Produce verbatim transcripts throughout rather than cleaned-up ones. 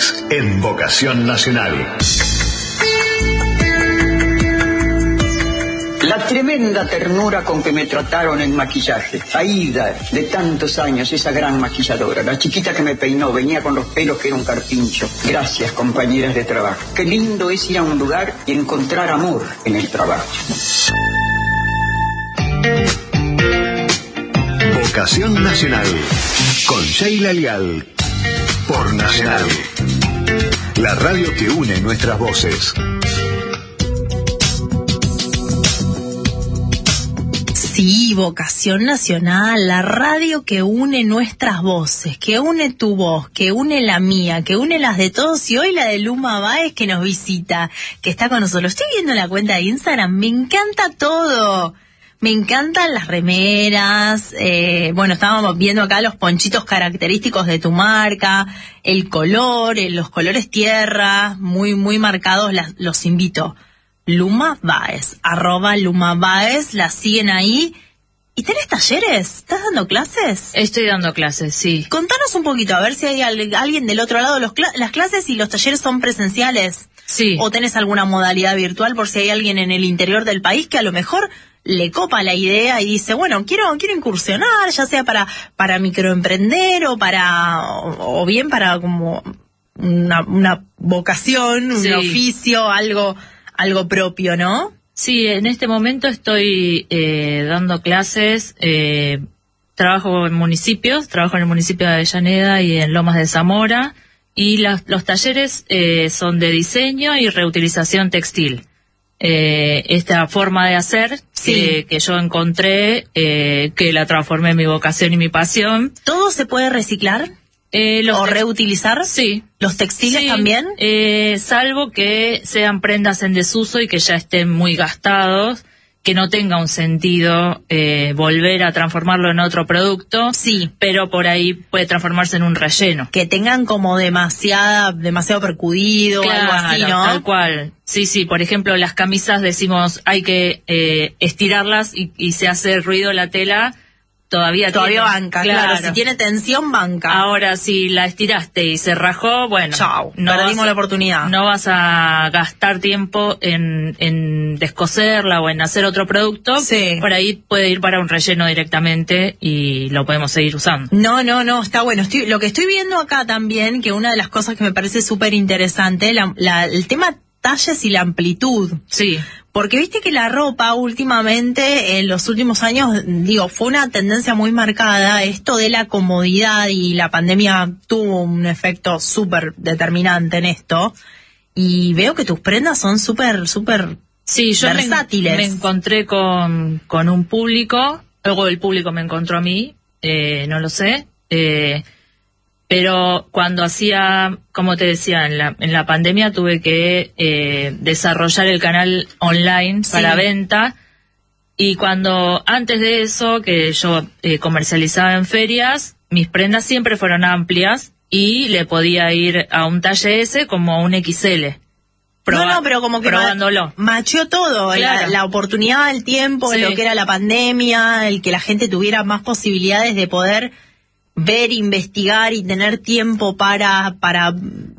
viernes en Vocación Nacional. La tremenda ternura con que me trataron en maquillaje. Aida, de tantos años, esa gran maquilladora. La chiquita que me peinó, venía con los pelos que era un carpincho. Gracias, compañeras de trabajo. Qué lindo es ir a un lugar y encontrar amor en el trabajo. Vocación Nacional, con Sheila Leal, por Nacional. La radio que une nuestras voces. Sí, Vocación Nacional, la radio que une nuestras voces, que une tu voz, que une la mía, que une las de todos, y hoy la de Luma Báez que nos visita, que está con nosotros. Estoy viendo la cuenta de Instagram, me encanta todo. Me encantan las remeras, eh, bueno, estábamos viendo acá los ponchitos característicos de tu marca, el color, eh, los colores tierra, muy, muy marcados, las, los invito. Luma Báez, arroba Luma Báez, la siguen ahí. ¿Y tenés talleres? ¿Estás dando clases? Estoy dando clases, sí. Contanos un poquito, a ver si hay al, alguien del otro lado. Los cl- las clases y los talleres son presenciales. Sí. ¿O tenés alguna modalidad virtual por si hay alguien en el interior del país que a lo mejor le copa la idea y dice, bueno, quiero quiero incursionar, ya sea para para microemprender o para o, o bien para como una, una vocación, un sí. oficio, algo algo propio, ¿no? Sí, en este momento estoy eh, dando clases, eh, trabajo en municipios, trabajo en el municipio de Avellaneda y en Lomas de Zamora, y las, los talleres eh, son de diseño y reutilización textil. Eh, esta forma de hacer sí. eh, que yo encontré, eh, que la transformé en mi vocación y mi pasión. ¿Todo se puede reciclar? Eh, los ¿O tex- reutilizar? Sí. ¿Los textiles sí, también? Eh, salvo que sean prendas en desuso y que ya estén muy gastados, que no tenga un sentido eh, volver a transformarlo en otro producto. Sí. Pero por ahí puede transformarse en un relleno. Que tengan como demasiada, demasiado percudido o Claro, algo así, ¿no? tal cual. Sí, sí, por ejemplo, las camisas decimos hay que eh, estirarlas y, y se hace ruido la tela. Todavía, Todavía tiene, banca, claro. claro. Si tiene tensión, banca. Ahora, si la estiraste y se rajó, bueno. Chau, no perdimos vas, la oportunidad. No vas a gastar tiempo en, en descoserla o en hacer otro producto. Sí. Por ahí puede ir para un relleno directamente y lo podemos seguir usando. No, no, no, está bueno. Estoy, lo que estoy viendo acá también, que una de las cosas que me parece súper interesante, la, la, el tema talles y la amplitud. Sí. Porque viste que la ropa últimamente, en los últimos años, digo, fue una tendencia muy marcada, esto de la comodidad, y la pandemia tuvo un efecto súper determinante en esto, y veo que tus prendas son súper, súper sí, yo versátiles. Me, me encontré con, con un público, luego el público me encontró a mí, eh, no lo sé, eh, pero cuando hacía, como te decía, en la, en la pandemia tuve que eh, desarrollar el canal online para sí. venta, y cuando antes de eso, que yo eh, comercializaba en ferias, mis prendas siempre fueron amplias y le podía ir a un talle S como a un equis ele. Proba- no, no, pero como que probándolo. Ma- macheó todo, claro. la, la oportunidad, el tiempo, sí. lo que era la pandemia, el que la gente tuviera más posibilidades de poder ver, investigar y tener tiempo para para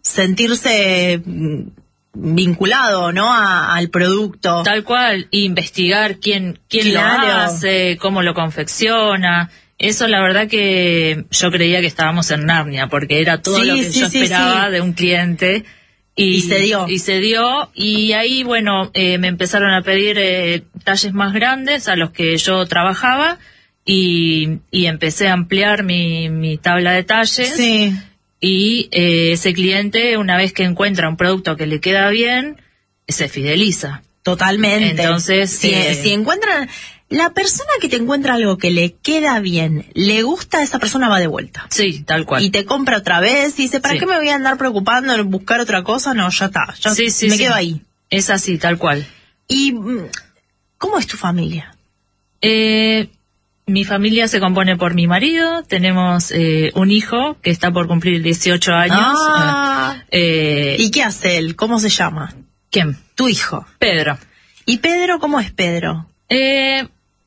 sentirse vinculado, ¿no? A, al producto. Tal cual, investigar quién quién claro. lo hace, cómo lo confecciona. Eso la verdad que yo creía que estábamos en Narnia, porque era todo sí, lo que sí, yo sí, esperaba sí. de un cliente. Y, y se dio. Y se dio, y ahí, bueno, eh, me empezaron a pedir eh, talles más grandes a los que yo trabajaba, y, y empecé a ampliar mi, mi tabla de talles. Sí. Y eh, ese cliente, una vez que encuentra un producto que le queda bien, se fideliza. Totalmente. Entonces, si, eh, si encuentran... La persona que te encuentra algo que le queda bien, le gusta, esa persona va de vuelta. Sí, tal cual. Y te compra otra vez y dice, ¿para sí. qué me voy a andar preocupando en buscar otra cosa? No, ya está, ya sí, sí, me sí. quedo ahí. Es así, tal cual. ¿Y cómo es tu familia? Eh, mi familia se compone por mi marido, tenemos eh, un hijo que está por cumplir dieciocho años. Ah, eh, ¿Y qué hace él? ¿Cómo se llama? ¿Quién? Tu hijo. Pedro. ¿Y Pedro cómo es Pedro? Eh...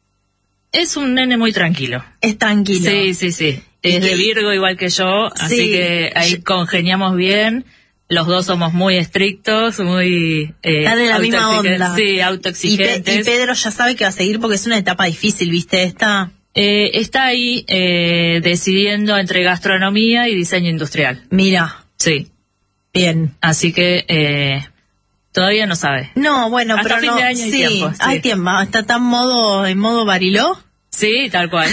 Es un nene muy tranquilo. Es tranquilo. Sí, sí, sí. Es de Virgo igual que yo, así sí. que ahí congeniamos bien. los dos somos muy estrictos, muy... Eh, Están en la misma onda. Sí, autoexigentes. Y, Pe- y Pedro ya sabe que va a seguir porque es una etapa difícil, ¿viste? Esta... Eh, está ahí eh, decidiendo entre gastronomía y diseño industrial. Mira. Sí. Bien. Así que eh, todavía no sabe. No, bueno, Hasta pero fin no... de año hay sí, tiempo. Sí. hay tiempo. Está tan modo, en modo Bariló. Sí, tal cual.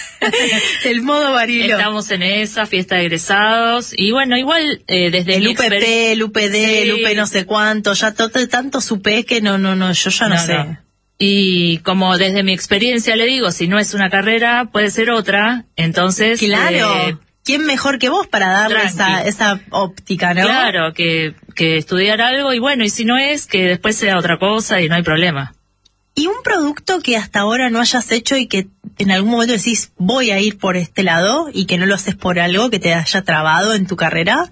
El modo Bariló. Estamos en esa fiesta de egresados y bueno, igual eh, desde el mi U P P, exper- el U P D, Sí. el U P no sé cuánto, ya to- tanto supe que no, no, no, yo ya no, No, sé. no. Y como desde mi experiencia le digo, si no es una carrera, puede ser otra, entonces... Claro, eh, ¿quién mejor que vos para darle tranqui. esa, esa óptica, no? Claro, que, que estudiar algo y bueno, y si no es, que después sea otra cosa y no hay problema. ¿Y un producto que hasta ahora no hayas hecho y que en algún momento decís, voy a ir por este lado, y que no lo haces por algo que te haya trabado en tu carrera?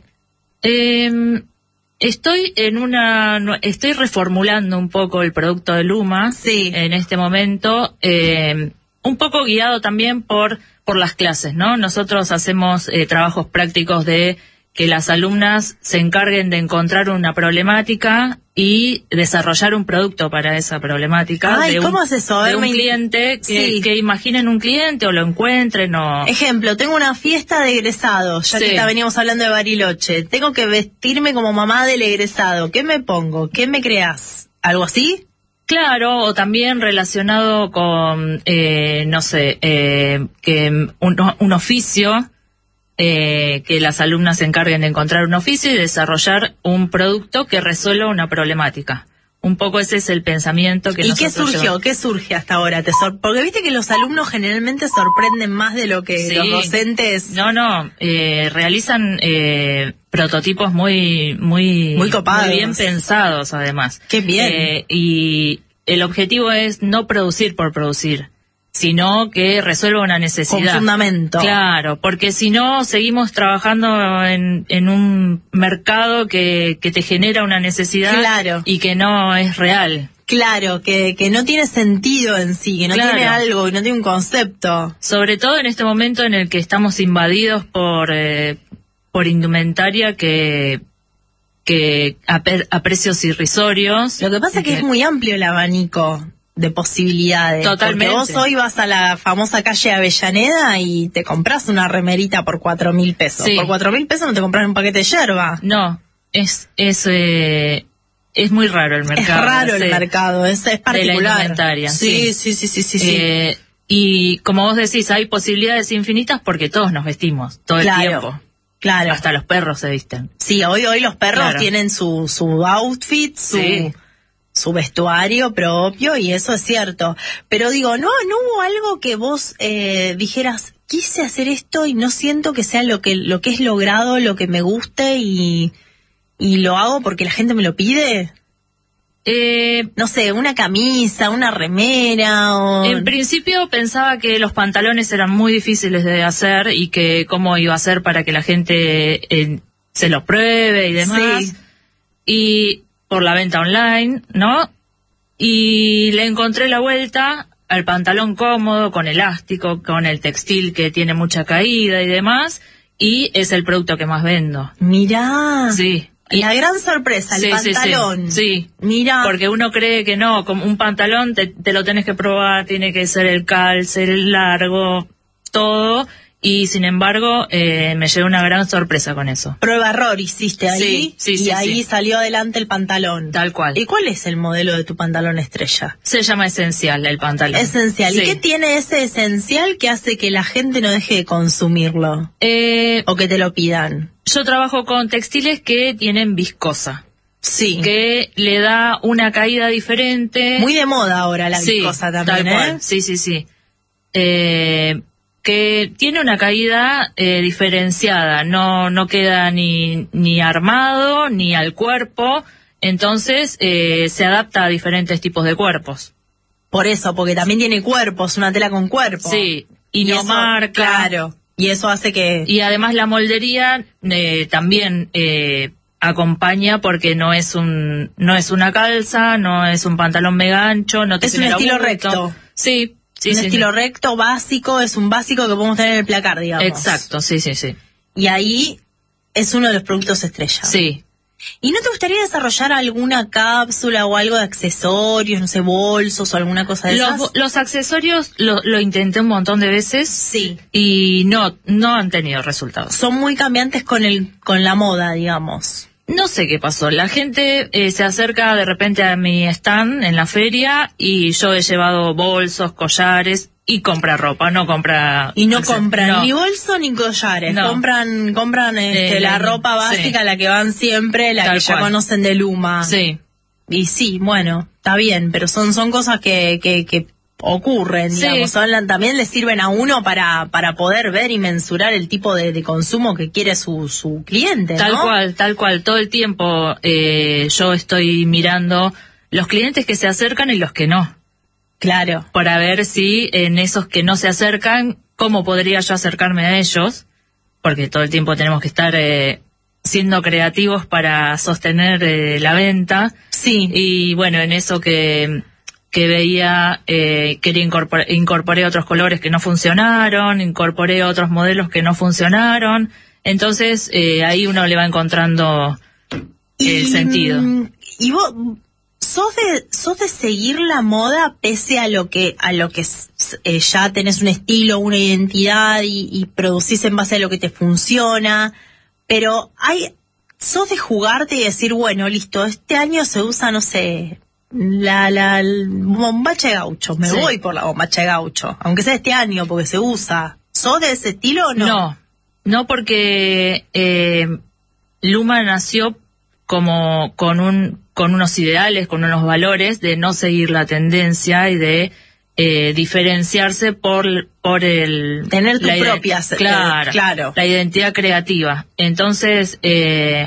Eh, estoy en una, no- estoy reformulando un poco el producto de Luma Sí. en este momento, eh, un poco guiado también por por las clases, ¿no? Nosotros hacemos eh, trabajos prácticos de que las alumnas se encarguen de encontrar una problemática y desarrollar un producto para esa problemática. Ay, de un, ¿cómo es eso? A de ver, un me in- cliente que, Sí. que imaginen un cliente o lo encuentren o... Ejemplo, tengo una fiesta de egresados, ya Sí. que está- veníamos hablando de Bariloche. Tengo que vestirme como mamá del egresado. ¿Qué me pongo? ¿Qué me creás? ¿Algo así? Claro, o también relacionado con, eh, no sé, eh, que un, un oficio, eh, que las alumnas se encarguen de encontrar un oficio y desarrollar un producto que resuelva una problemática. Un poco ese es el pensamiento que ¿Y qué nosotros surgió? llevamos. ¿Qué surge hasta ahora? ¿Te sor- Porque viste que los alumnos generalmente sorprenden más de lo que Sí. los docentes... No, no, eh, realizan eh, prototipos muy, muy, Muy copados. bien pensados, además. Qué bien. Eh, y el objetivo es no producir por producir, sino que resuelva una necesidad. Con fundamento. Claro, porque si no seguimos trabajando en, en un mercado que, que te genera una necesidad Claro. y que no es real. Claro, que, que no tiene sentido en sí, que no Claro. tiene algo, que no tiene un concepto. Sobre todo en este momento en el que estamos invadidos por eh, por indumentaria que que a, per- a precios irrisorios. Lo que pasa es que es muy amplio el abanico de posibilidades. Totalmente. Porque vos hoy vas a la famosa calle Avellaneda y te compras una remerita por cuatro mil pesos. Sí. Por cuatro mil pesos no te compras un paquete de yerba. No, es es eh, es muy raro el mercado. Es raro el sí. mercado, es, es particular. indumentaria, Sí, sí. sí, sí, sí, sí. sí. Eh, y como vos decís, hay posibilidades infinitas porque todos nos vestimos todo el Claro. tiempo. Claro. Hasta los perros se visten. Sí, hoy, hoy los perros Claro. tienen su, su outfit, su, Sí. su vestuario propio, y eso es cierto. Pero digo, ¿no, no hubo algo que vos eh, dijeras, quise hacer esto y no siento que sea lo que, lo que es logrado, lo que me guste y, y lo hago porque la gente me lo pide? Eh, No sé, una camisa, una remera o... En principio pensaba que los pantalones eran muy difíciles de hacer y que cómo iba a ser para que la gente eh, se los pruebe y demás. Sí. Y por la venta online, ¿no? Y le encontré la vuelta al pantalón cómodo, con elástico, con el textil que tiene mucha caída y demás. Y es el producto que más vendo. Mirá. Sí. La gran sorpresa, el Sí, sí, sí. pantalón. Sí. Mira. Porque uno cree que no, como un pantalón te, te lo tenés que probar, tiene que ser el calce, el largo, todo, y sin embargo eh, me llevé una gran sorpresa con eso. Prueba error hiciste ahí, Sí, sí, y sí, ahí sí. salió adelante el pantalón. Tal cual. ¿Y cuál es el modelo de tu pantalón estrella? Se llama Esencial el pantalón. Esencial. Sí. ¿Y qué tiene ese esencial que hace que la gente no deje de consumirlo? Eh, O que te lo pidan. yo trabajo con textiles que tienen viscosa, Sí. que le da una caída diferente. Muy de moda ahora la Sí, viscosa tal también, ¿eh? cual. Sí, sí, sí. Eh, que tiene una caída eh, diferenciada, no no queda ni ni armado ni al cuerpo, entonces eh, se adapta a diferentes tipos de cuerpos. Por eso, porque también tiene cuerpos, una tela con cuerpo. Sí, y, no eso, marca. Claro. Y eso hace que... Y además la moldería eh, también eh, acompaña porque no es un no es una calza, no es un pantalón mega ancho, no te Es un genera estilo bulto. recto. Sí, sí, un sí, estilo sí. recto, básico, es un básico que podemos tener en el placar, digamos. Exacto, sí, sí, sí. Y ahí es uno de los productos estrella. Sí. ¿Y no te gustaría desarrollar alguna cápsula o algo de accesorios, no sé, bolsos o alguna cosa de esas? Los, los accesorios lo, lo intenté un montón de veces. Sí. Y no, no han tenido resultados. Son muy cambiantes con el, con la moda, digamos. No sé qué pasó. La gente eh, se acerca de repente a mi stand en la feria y yo he llevado bolsos, collares y compra ropa, no compra... Y no acceso. compran No. ni bolso ni collares, No. compran compran este, Eh, la la- ropa básica, sí. la que van siempre, la Tal que ya cual. conocen de Luma. Sí. Y sí, bueno, está bien, pero son son cosas que, que, que ocurren, Sí. digamos. Son, la- también le sirven a uno para para poder ver y mensurar el tipo de, de consumo que quiere su, su cliente, Tal ¿no? cual, tal cual. Todo el tiempo eh, yo estoy mirando los clientes que se acercan y los que no, Claro. para ver si en esos que no se acercan, cómo podría yo acercarme a ellos, porque todo el tiempo tenemos que estar eh, siendo creativos para sostener eh, la venta. Sí. Y bueno, en eso que, que veía, eh, quería incorporar, incorporé otros colores que no funcionaron, incorporé otros modelos que no funcionaron. Entonces, eh, ahí uno le va encontrando el sentido. Y vos sos de sos de seguir la moda pese a lo que a lo que eh, ya tenés un estilo, una identidad y, y producís en base a lo que te funciona, pero hay sos de jugarte y decir, bueno, listo, este año se usa, no sé, la la el bombacha de gaucho, me Sí. voy por la bombacha de gaucho, aunque sea este año porque se usa. ¿Sos de ese estilo o no? No, no porque eh, Luma nació como con un con unos ideales, con unos valores de no seguir la tendencia y de eh, diferenciarse por por el Tener tu la ide- propia, claro, claro. la identidad creativa. Entonces eh,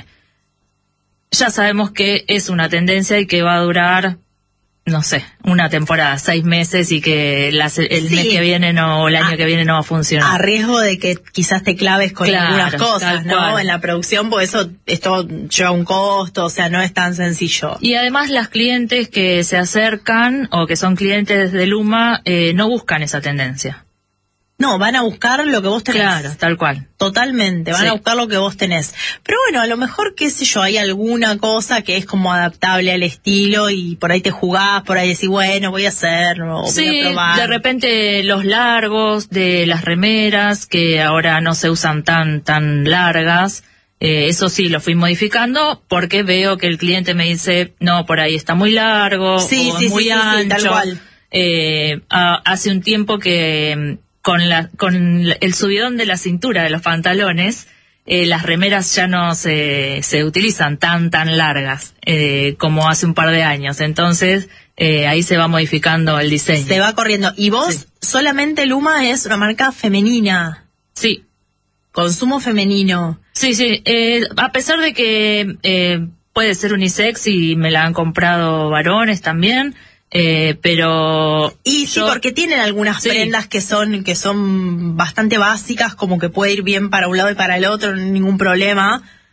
ya sabemos que es una tendencia y que va a durar, no sé, una temporada, seis meses y que las- el Sí. mes que viene no, o el año Ah, que viene no va a funcionar. A riesgo de que quizás te claves con Claro, algunas cosas, tal ¿no? cual. En la producción, porque eso, esto lleva un costo, o sea, no es tan sencillo. Y además las clientes que se acercan o que son clientes de Luma eh, no buscan esa tendencia. No, van a buscar lo que vos tenés. Claro, tal cual. Totalmente, van Sí. a buscar lo que vos tenés. Pero bueno, a lo mejor, qué sé yo, hay alguna cosa que es como adaptable al estilo y por ahí te jugás, por ahí decís, bueno, voy a hacerlo, voy Sí, a probar. de repente los largos de las remeras que ahora no se usan tan tan largas, eh, eso sí lo fui modificando porque veo que el cliente me dice, no, por ahí está muy largo, Sí, o sí, es muy sí, sí, sí, ancho. tal cual. Eh, a- hace un tiempo que con la con el subidón de la cintura de los pantalones, eh, las remeras ya no se, se utilizan tan tan largas eh, como hace un par de años. Entonces eh, ahí se va modificando el diseño. Se va corriendo. Y vos, Sí. solamente Luma es una marca femenina, Sí, consumo femenino. sí, sí. Eh, a pesar de que eh, puede ser unisex y me la han comprado varones también, eh, pero Y sí, yo- porque tienen algunas Sí. prendas que son que son bastante básicas, como que puede ir bien para un lado y para el otro, ningún problema.